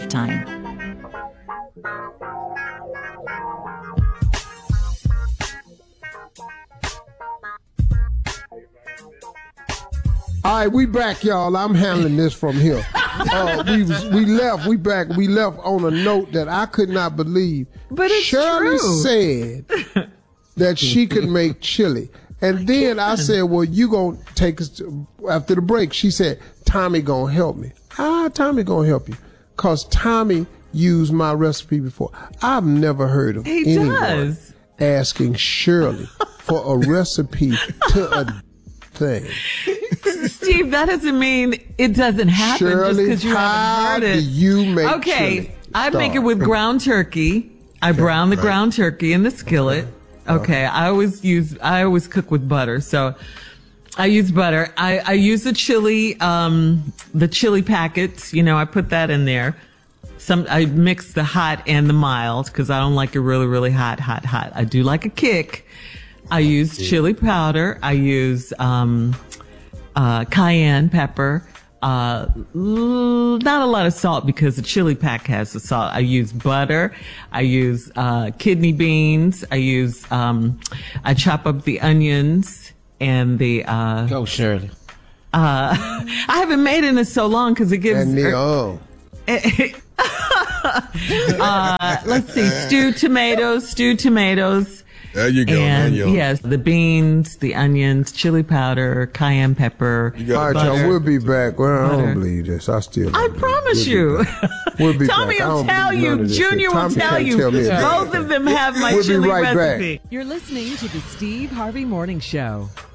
lifetime. All right, we back, y'all. I'm handling this from here. We left on a note that I could not believe. But it's Shirley true. said that she could make chili. And then I said, well, you gonna take us after the break. She said, Tommy gonna help me. Tommy gonna help you. Cause Tommy used my recipe before. I've never heard of anyone asking Shirley for a recipe to a thing. Steve, that doesn't mean it doesn't happen just because you haven't heard it. How do you make chili? I make it with ground turkey. I brown the ground turkey in the skillet. Okay. I always cook with butter. So I use butter. I use the chili packets. I put that in there. I mix the hot and the mild because I don't like it really, really hot. I do like a kick. I use chili powder. I use, cayenne pepper, not a lot of salt because the chili pack has the salt. I use butter. I use, kidney beans. I chop up the onions and the, Go, Shirley. I haven't made it in so long because it gives, let's see, stewed tomatoes. There you go. And yes, the beans, the onions, chili powder, cayenne pepper. All right, y'all, we'll be back. Well, I don't believe this. I promise you. We'll be Tommy back. will tell you. Junior will tell you. Both of them have my chili recipe. You're listening to the Steve Harvey Morning Show.